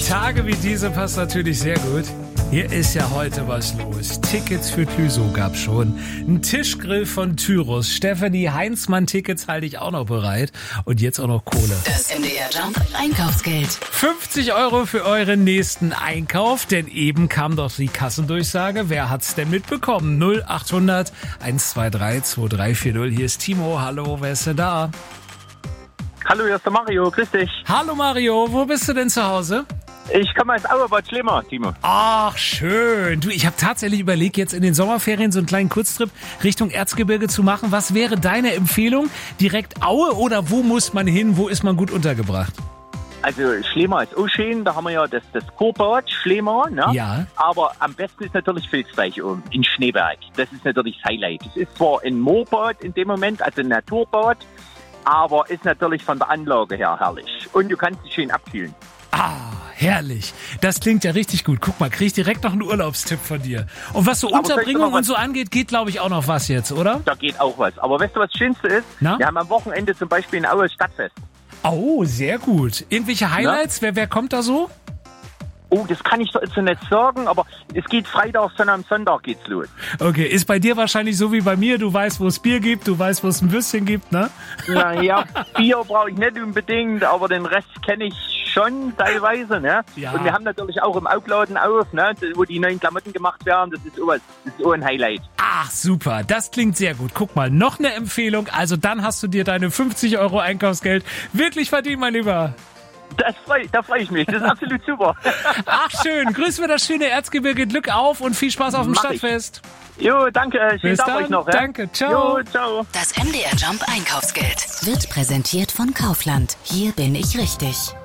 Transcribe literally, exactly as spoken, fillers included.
Tage wie diese passt natürlich sehr gut. Hier ist ja heute was los. Tickets für Clüsow gab's schon. Ein Tischgrill von Tyrus. Stefanie Heinzmann-Tickets halte ich auch noch bereit. Und jetzt auch noch Kohle. Das M D R Jump Einkaufsgeld. fünfzig Euro für euren nächsten Einkauf. Denn eben kam doch die Kassendurchsage. Wer hat's denn mitbekommen? null acht hundert eins zwei drei zwei drei vier null. Hier ist Timo. Hallo, wer ist denn da? Hallo, hier ist der Mario, grüß dich. Hallo Mario, wo bist du denn zu Hause? Ich komme aus Auerbad Schlemmer, Timo. Ach, schön. Du, ich habe tatsächlich überlegt, jetzt in den Sommerferien so einen kleinen Kurztrip Richtung Erzgebirge zu machen. Was wäre deine Empfehlung? Direkt Aue oder wo muss man hin? Wo ist man gut untergebracht? Also Schlemmer ist auch schön, da haben wir ja das, das Kurbad Schlemmer, ne? Ja. Aber am besten ist natürlich Vilsreich oben in Schneeberg. Das ist natürlich das Highlight. Es ist zwar ein Moorbad in dem Moment, also ein Naturbad, aber ist natürlich von der Anlage her herrlich. Und du kannst dich schön abkühlen. Ah, herrlich. Das klingt ja richtig gut. Guck mal, krieg ich direkt noch einen Urlaubstipp von dir. Und was so Aber Unterbringung was- und so angeht, geht glaube ich auch noch was jetzt, oder? Da geht auch was. Aber weißt du, was das Schönste ist? Na? Wir haben am Wochenende zum Beispiel ein Aue Stadtfest. Oh, sehr gut. Irgendwelche Highlights? Wer, wer kommt da so? Oh, das kann ich so nicht sagen, aber es geht Freitag, sondern am Sonntag geht's los. Okay, ist bei dir wahrscheinlich so wie bei mir. Du weißt, wo es Bier gibt, du weißt, wo es ein Würstchen gibt, ne? Naja, Bier brauche ich nicht unbedingt, aber den Rest kenne ich schon teilweise, ne? Ja. Und wir haben natürlich auch im Aufladen auf, ne? Wo die neuen Klamotten gemacht werden, das ist auch, was- das ist auch ein Highlight. Ach, super. Das klingt sehr gut. Guck mal, noch eine Empfehlung. Also dann hast du dir deine fünfzig Euro Einkaufsgeld wirklich verdient, mein Lieber. Das freu, da freue ich mich, das ist absolut super. Ach, schön. Grüß mir das schöne Erzgebirge. Glück auf und viel Spaß auf dem Mach ich. Stadtfest. Jo, danke, schönen Bis Tag dann. euch noch. Ja? Danke, ciao. Jo, ciao. Das M D R Jump Einkaufsgeld wird präsentiert von Kaufland. Hier bin ich richtig.